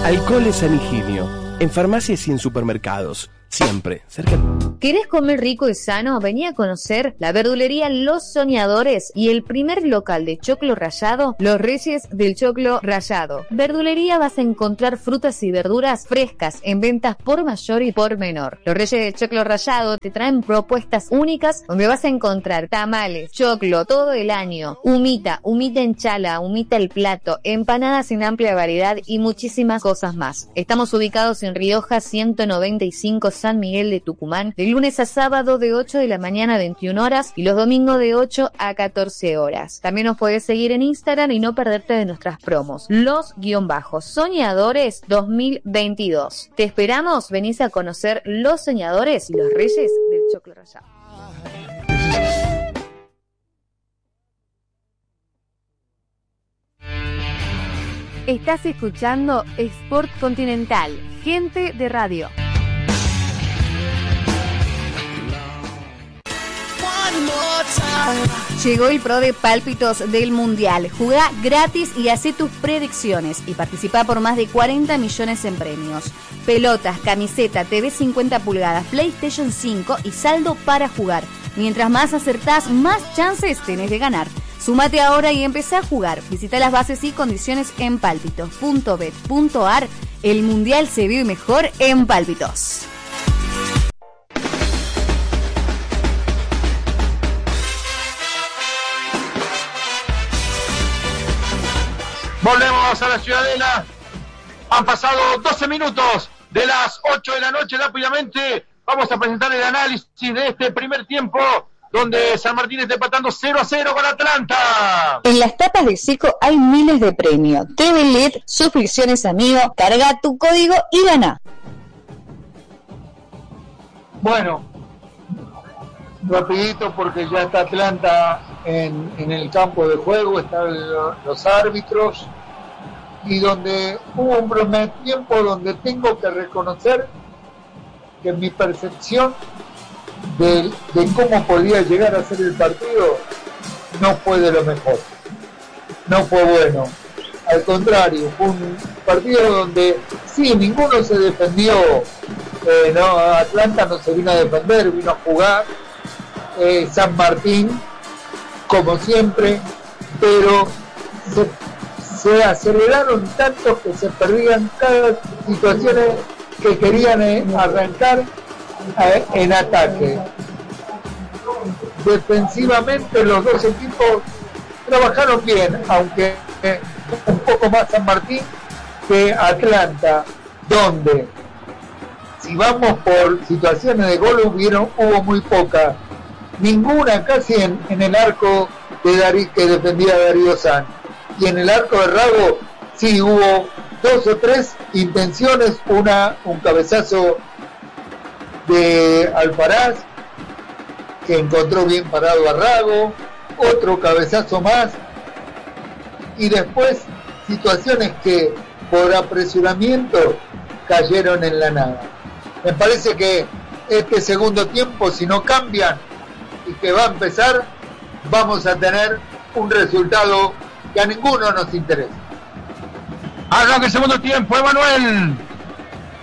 Alcoholes San Higinio, en farmacias y en supermercados, siempre cerca. ¿Querés comer rico y sano? Vení a conocer la verdulería Los Soñadores y el primer local de choclo rallado, Los Reyes del Choclo Rallado. Verdulería vas a encontrar frutas y verduras frescas en ventas por mayor y por menor. Los Reyes del Choclo Rallado te traen propuestas únicas donde vas a encontrar tamales, choclo todo el año, humita en chala, humita el plato, empanadas en amplia variedad y muchísimas cosas más. Estamos ubicados en Rioja 195 San Miguel de Tucumán, de lunes a sábado de 8 de la mañana a 21 horas y los domingos de 8 a 14 horas. También nos puedes seguir en Instagram y no perderte de nuestras promos. Los-Soñadores 2022. Te esperamos, venís a conocer Los Soñadores y los Reyes del Choclo Rallado. Estás escuchando Sport Continental, gente de radio. Llegó el Pro de Pálpitos del Mundial. Jugá gratis y hacé tus predicciones y participá por más de 40 millones en premios. Pelotas, camiseta, TV 50 pulgadas, PlayStation 5 y saldo para jugar. Mientras más acertás, más chances tenés de ganar. Sumate ahora y empezá a jugar. Visita las bases y condiciones en pálpitos.bet.ar. El Mundial se vive mejor en Pálpitos. Volvemos a la Ciudadela. Han pasado 12 minutos de las 8 de la noche. Rápidamente vamos a presentar el análisis de este primer tiempo, donde San Martín está empatando 0-0 con Atlanta. En las tapas de Seco hay miles de premios. TV LED, suscripciones amigo, carga tu código y gana. Bueno, rapidito porque ya está Atlanta en el campo de juego, están los árbitros, y donde hubo un primer tiempo donde tengo que reconocer que mi percepción de cómo podía llegar a ser el partido no fue de lo mejor, no fue bueno, al contrario, fue un partido donde sí, ninguno se defendió, no, Atlanta no se vino a defender, vino a jugar, San Martín como siempre, pero se aceleraron tanto que se perdían cada situaciones que querían arrancar en ataque. Defensivamente los dos equipos trabajaron bien, aunque un poco más San Martín que Atlanta, donde si vamos por situaciones de gol hubo muy pocas, ninguna casi en el arco de que defendía Darío San, y en el arco de Rago sí hubo 2 o 3 intenciones, un cabezazo de Alfaraz que encontró bien parado a Rago, otro cabezazo más, y después situaciones que por apresuramiento cayeron en la nada. Me parece que este segundo tiempo, si no cambian y que va a empezar, vamos a tener un resultado que a ninguno nos interesa. Arranca el segundo tiempo, Emanuel.